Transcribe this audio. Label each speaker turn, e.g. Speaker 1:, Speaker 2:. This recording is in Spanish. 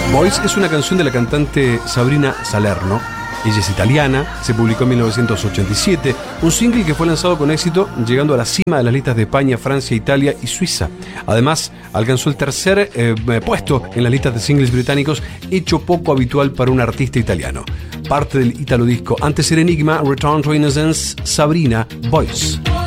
Speaker 1: Boys es una canción de la cantante Sabrina Salerno. Ella es italiana, se publicó en 1987, un single que fue lanzado con éxito, llegando a la cima de las listas de España, Francia, Italia y Suiza. Además, alcanzó el tercer puesto en las listas de singles británicos, hecho poco habitual para un artista italiano. Parte del italo disco Antes era Enigma, Return to Innocence, Sabrina, Boys.